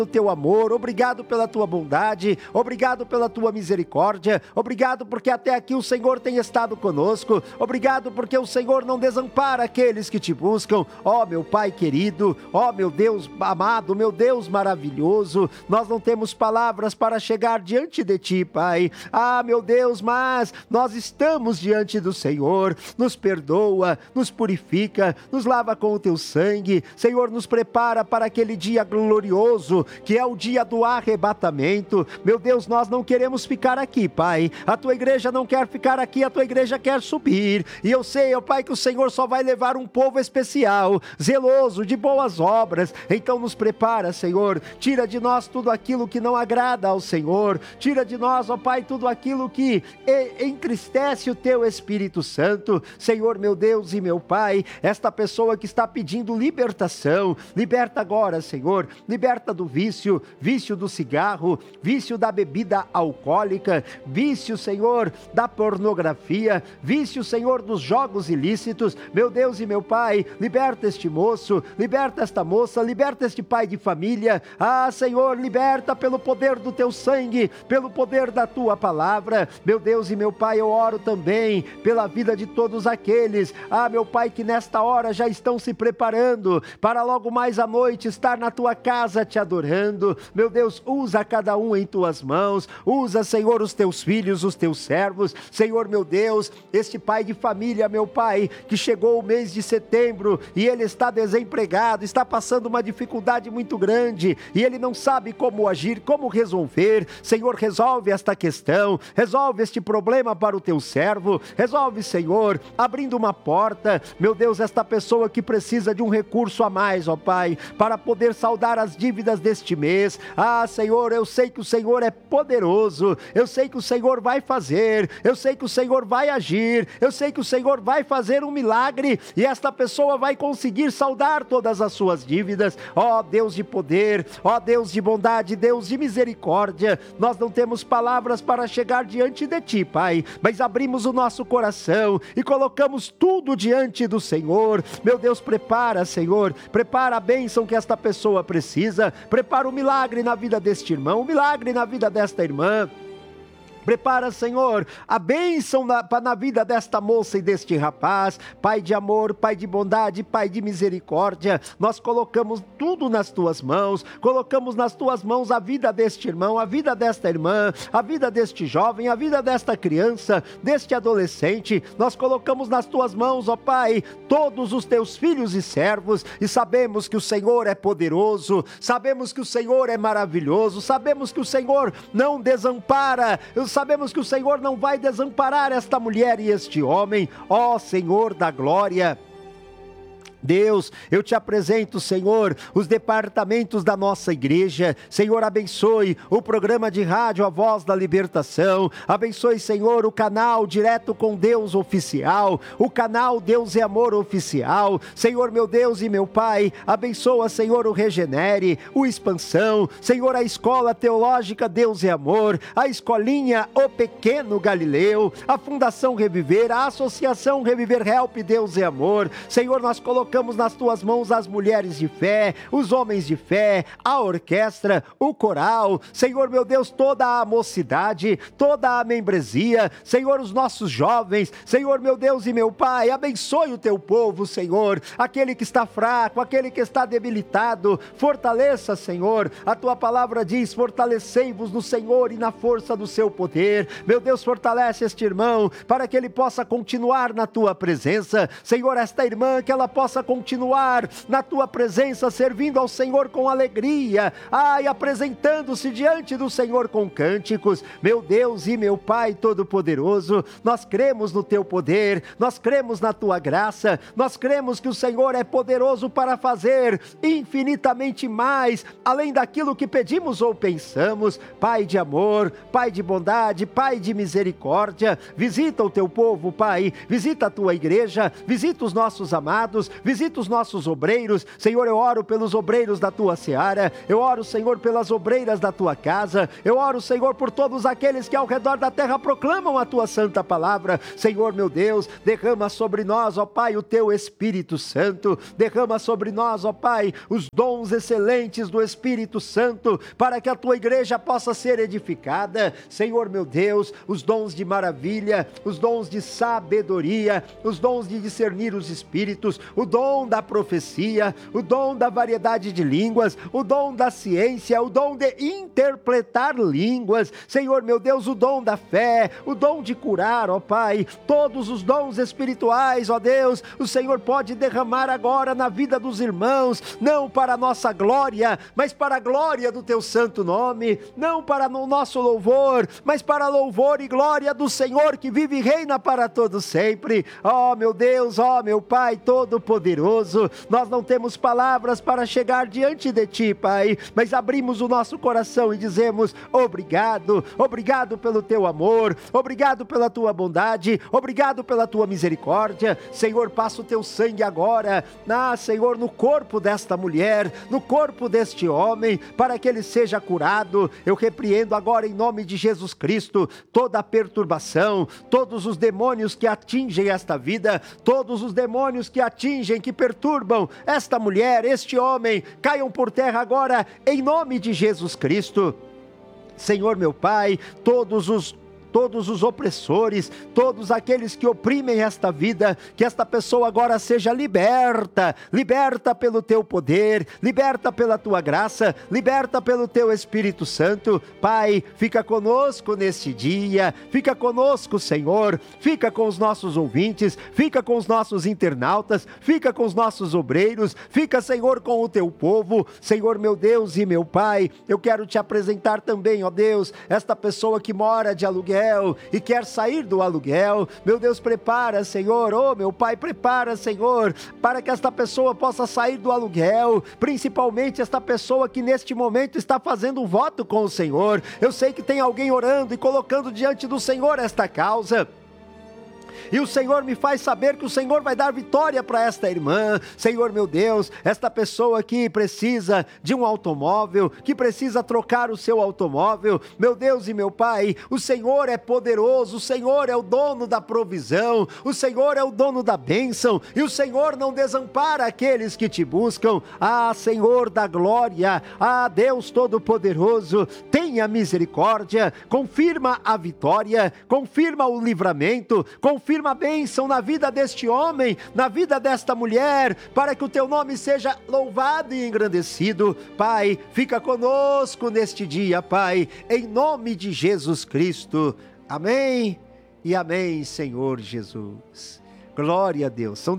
teu amor, obrigado pela tua bondade, obrigado pela tua misericórdia, obrigado porque até aqui o Senhor tem estado conosco, obrigado porque o Senhor não desampara aqueles que te buscam. Ó meu Pai querido, ó meu Deus amado, meu Deus maravilhoso, nós não temos palavras para chegar diante de ti, Pai. Ah, meu Deus, mas nós estamos diante do Senhor. Nos perdoa, nos purifica, nos lava com o teu sangue. Senhor, nos prepara para aquele dia glorioso, que é o dia do arrebatamento. Meu Deus, nós não queremos ficar aqui, Pai. A tua igreja não quer ficar aqui, a tua igreja quer subir. E eu sei, ó Pai, que o Senhor só vai levar um povo especial, zeloso, de boas obras. Então nos prepara, Senhor. Tira de nós tudo aquilo que não agrada ao Senhor. Tira de nós, ó Pai, tudo aquilo que entristece o teu Espírito Santo. Senhor, meu Deus e meu Pai, esta pessoa que está pedindo libertação, liberta agora, Senhor. Liberta do vício, vício do cigarro, vício da bebida alcoólica, vício, Senhor, da pornografia, vício, Senhor, dos jogos ilícitos. Meu Deus e meu Pai, liberta este moço, liberta esta moça, liberta este pai de família. Ah, Senhor, liberta pelo poder do teu sangue, pelo poder da tua palavra. Meu Deus e meu Pai, eu oro também pela vida de todos aqueles, ah, meu Pai, que nesta hora já estão se preparando para logo mais à noite estar na tua casa te adorando. Meu Deus, usa cada um em tuas mãos, usa, Senhor, os teus filhos, os teus servos. Senhor, meu Deus, este pai de família, meu Pai, que chegou o mês de setembro e ele está desempregado, está passando uma dificuldade muito grande e ele não sabe como agir, como resolver. Senhor, resolve esta questão, resolve este problema para o teu servo, resolve, Senhor, abrindo uma porta. Meu Deus, esta pessoa que precisa de um recurso a mais, ó Pai, para poder saldar as dívidas deste mês. Ah, Senhor, eu sei que o Senhor é poderoso, eu sei que o Senhor vai fazer, eu sei que o Senhor vai agir, eu sei que o Senhor vai fazer um milagre e esta pessoa vai conseguir saldar todas as suas dívidas. Ó Deus de poder, ó Deus de bondade, Deus de misericórdia, nós não temos palavras para chegar diante de ti, Pai, mas abrimos o nosso coração e colocamos tudo diante do Senhor. Meu Deus, prepara, Senhor, prepara a bênção que esta pessoa precisa, prepara o milagre na vida deste irmão, o milagre na vida desta irmã. Prepara, Senhor, a bênção na vida desta moça e deste rapaz. Pai de amor, Pai de bondade, Pai de misericórdia, nós colocamos tudo nas tuas mãos, colocamos nas tuas mãos a vida deste irmão, a vida desta irmã, a vida deste jovem, a vida desta criança, deste adolescente. Nós colocamos nas tuas mãos, ó Pai, todos os teus filhos e servos, e sabemos que o Senhor é poderoso, sabemos que o Senhor é maravilhoso, sabemos que o Senhor não desampara, sabemos que o Senhor não vai desamparar esta mulher e este homem. Ó Senhor da glória, Deus, eu te apresento, Senhor, os departamentos da nossa igreja. Senhor, abençoe o programa de rádio A Voz da Libertação, abençoe, Senhor, o canal Direto com Deus oficial, o canal Deus é Amor oficial. Senhor, meu Deus e meu Pai, abençoa, Senhor, o Regenere, o Expansão, Senhor, a Escola Teológica Deus é Amor, a Escolinha O Pequeno Galileu, a Fundação Reviver, a Associação Reviver Help Deus é Amor. Senhor, nós colocamos nas tuas mãos as mulheres de fé, os homens de fé, a orquestra, o coral, Senhor, meu Deus, toda a mocidade, toda a membresia, Senhor, os nossos jovens, Senhor, meu Deus e meu Pai, abençoe o teu povo, Senhor, aquele que está fraco, aquele que está debilitado, fortaleça, Senhor, a tua palavra diz, fortalecei-vos no Senhor e na força do seu poder. Meu Deus, fortalece este irmão, para que ele possa continuar na tua presença, Senhor, esta irmã, que ela possa continuar na tua presença, servindo ao Senhor com alegria, ai, apresentando-se diante do Senhor com cânticos. Meu Deus e meu Pai Todo-Poderoso, nós cremos no teu poder, nós cremos na tua graça, nós cremos que o Senhor é poderoso para fazer infinitamente mais, além daquilo que pedimos ou pensamos. Pai de amor, Pai de bondade, Pai de misericórdia, visita o teu povo, Pai, visita a tua igreja, visita os nossos amados, visita os nossos obreiros. Senhor, eu oro pelos obreiros da tua seara, eu oro, Senhor, pelas obreiras da tua casa, eu oro, Senhor, por todos aqueles que ao redor da terra proclamam a tua santa palavra. Senhor, meu Deus, derrama sobre nós, ó Pai, o teu Espírito Santo, derrama sobre nós, ó Pai, os dons excelentes do Espírito Santo, para que a tua igreja possa ser edificada. Senhor, meu Deus, os dons de maravilha, os dons de sabedoria, os dons de discernir os espíritos, o dom da profecia, o dom da variedade de línguas, o dom da ciência, o dom de interpretar línguas. Senhor, meu Deus, o dom da fé, o dom de curar, ó Pai, todos os dons espirituais, ó Deus, o Senhor pode derramar agora na vida dos irmãos, não para a nossa glória, mas para a glória do teu santo nome, não para o nosso louvor, mas para louvor e glória do Senhor que vive e reina para todos sempre. Ó meu Deus, ó meu Pai todo-poderoso, nós não temos palavras para chegar diante de ti, Pai, mas abrimos o nosso coração e dizemos obrigado, obrigado pelo teu amor, obrigado pela tua bondade, obrigado pela tua misericórdia. Senhor, passa o teu sangue agora, Senhor, no corpo desta mulher, no corpo deste homem, para que ele seja curado. Eu repreendo agora em nome de Jesus Cristo toda a perturbação, todos os demônios que atingem esta vida, todos os demônios que atingem, que perturbam esta mulher, este homem, caiam por terra agora em nome de Jesus Cristo. Senhor, meu Pai, todos os opressores, todos aqueles que oprimem esta vida, que esta pessoa agora seja liberta, liberta pelo teu poder, liberta pela tua graça, liberta pelo teu Espírito Santo. Pai, fica conosco neste dia, fica conosco, Senhor, fica com os nossos ouvintes, fica com os nossos internautas, fica com os nossos obreiros, fica, Senhor, com o teu povo. Senhor, meu Deus e meu Pai, eu quero te apresentar também, ó Deus, esta pessoa que mora de aluguel e quer sair do aluguel. Meu Deus, prepara, Senhor, oh meu Pai, prepara, Senhor, para que esta pessoa possa sair do aluguel, principalmente esta pessoa que neste momento está fazendo um voto com o Senhor. Eu sei que tem alguém orando e colocando diante do Senhor esta causa, e o Senhor me faz saber que o Senhor vai dar vitória para esta irmã. Senhor, meu Deus, esta pessoa que precisa de um automóvel, que precisa trocar o seu automóvel, meu Deus e meu Pai, o Senhor é poderoso, o Senhor é o dono da provisão, o Senhor é o dono da bênção, e o Senhor não desampara aqueles que te buscam. Senhor da glória, Deus Todo-Poderoso, tenha misericórdia, confirma a vitória, confirma o livramento, confirma a bênção na vida deste homem, na vida desta mulher, para que o teu nome seja louvado e engrandecido. Pai, fica conosco neste dia, Pai, em nome de Jesus Cristo. Amém e amém, Senhor Jesus. Glória a Deus. São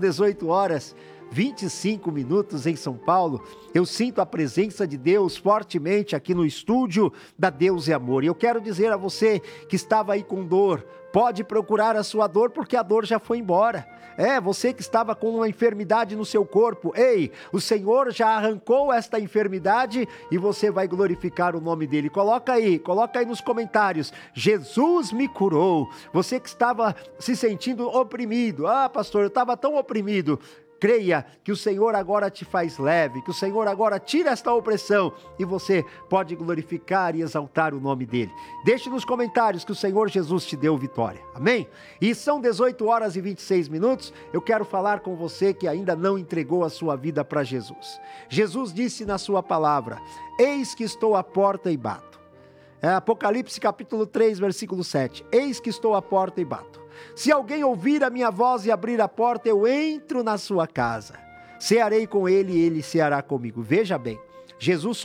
18h25 em São Paulo. Eu sinto a presença de Deus fortemente aqui no estúdio da Deus e Amor. E eu quero dizer a você que estava aí com dor, pode procurar a sua dor, porque a dor já foi embora. Você que estava com uma enfermidade no seu corpo, o Senhor já arrancou esta enfermidade e você vai glorificar o nome dele. Coloca aí nos comentários, Jesus me curou. Você que estava se sentindo oprimido, pastor, eu estava tão oprimido. Creia que o Senhor agora te faz leve, que o Senhor agora tira esta opressão e você pode glorificar e exaltar o nome dele. Deixe nos comentários que o Senhor Jesus te deu vitória. Amém? E são 18h26. Eu quero falar com você que ainda não entregou a sua vida para Jesus. Jesus disse na sua palavra: eis que estou à porta e bato. Apocalipse capítulo 3, versículo 7. Eis que estou à porta e bato. Se alguém ouvir a minha voz e abrir a porta, eu entro na sua casa. Cearei com ele e ele ceará comigo. Veja bem, Jesus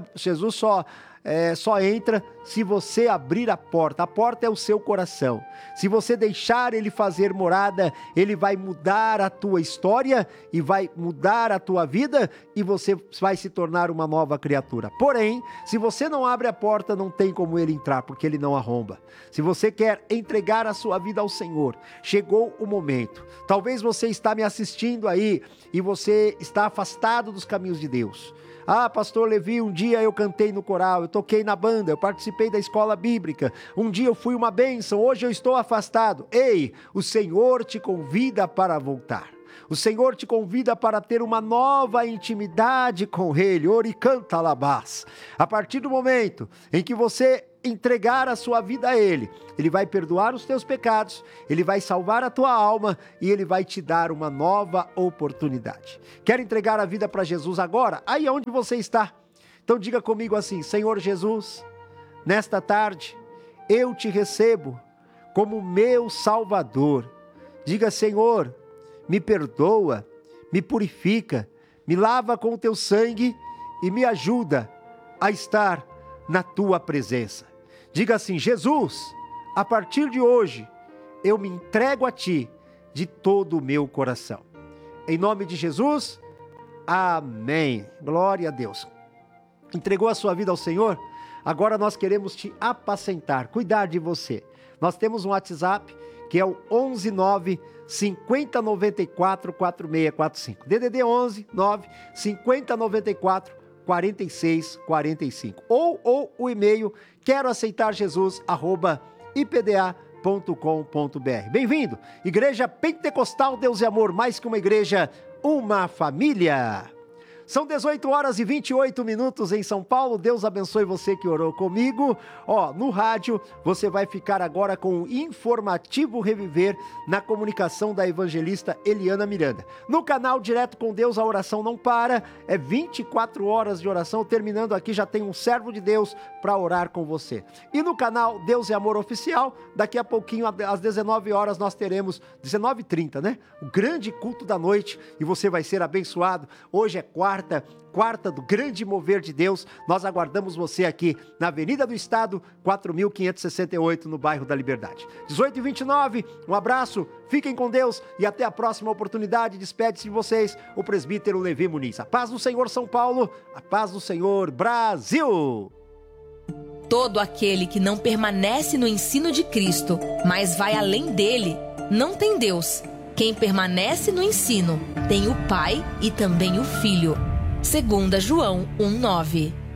só entra se você abrir a porta. A porta é o seu coração. Se você deixar ele fazer morada, ele vai mudar a tua história e vai mudar a tua vida e você vai se tornar uma nova criatura. Porém, se você não abre a porta, não tem como ele entrar, porque ele não arromba. Se você quer entregar a sua vida ao Senhor, chegou o momento. Talvez você está me assistindo aí e você está afastado dos caminhos de Deus. Pastor Levi, um dia eu cantei no coral, eu toquei na banda, eu participei da escola bíblica, um dia eu fui uma bênção, hoje eu estou afastado. O Senhor te convida para voltar. O Senhor te convida para ter uma nova intimidade com Ele. Oricanta labás. A partir do momento em que você entregar a sua vida a Ele, Ele vai perdoar os teus pecados, Ele vai salvar a tua alma e Ele vai te dar uma nova oportunidade. Quer entregar a vida para Jesus agora? Aí onde você está. Então diga comigo assim: Senhor Jesus, nesta tarde eu te recebo como meu Salvador. Diga: Senhor, me perdoa, me purifica, me lava com o teu sangue e me ajuda a estar na tua presença. Diga assim: Jesus, a partir de hoje eu me entrego a ti de todo o meu coração. Em nome de Jesus, amém. Glória a Deus. Entregou a sua vida ao Senhor? Agora nós queremos te apacentar, cuidar de você. Nós temos um WhatsApp que é o 119 5094 4645. DDD 11 9 5094 4645. Ou o e-mail queroaceitarjesus@ipda.com.br. Bem-vindo, Igreja Pentecostal Deus e Amor, mais que uma igreja, uma família. São 18 horas e 28 minutos em São Paulo. Deus abençoe você que orou comigo. No rádio você vai ficar agora com o Informativo Reviver na comunicação da evangelista Eliana Miranda. No canal Direto com Deus, a oração não para. É 24 horas de oração. Terminando aqui, já tem um servo de Deus para orar com você. E no canal Deus e Amor Oficial, daqui a pouquinho, às 19 horas, nós teremos, 19h30, né? O grande culto da noite e você vai ser abençoado. Hoje é quarta do grande mover de Deus. Nós aguardamos você aqui na Avenida do Estado, 4568, no bairro da Liberdade. 18h29, um abraço, fiquem com Deus e até a próxima oportunidade. Despede-se de vocês o presbítero Levi Muniz. A paz do Senhor, São Paulo, a paz do Senhor, Brasil. Todo aquele que não permanece no ensino de Cristo, mas vai além dele, não tem Deus. Quem permanece no ensino tem o Pai e também o Filho. 2 João 1:9.